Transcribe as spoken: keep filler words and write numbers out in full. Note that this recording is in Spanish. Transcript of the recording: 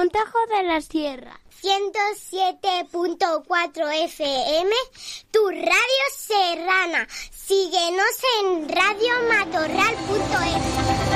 Montejo de la Sierra. ciento siete punto cuatro F M, tu radio serrana. Síguenos en radio matorral punto es.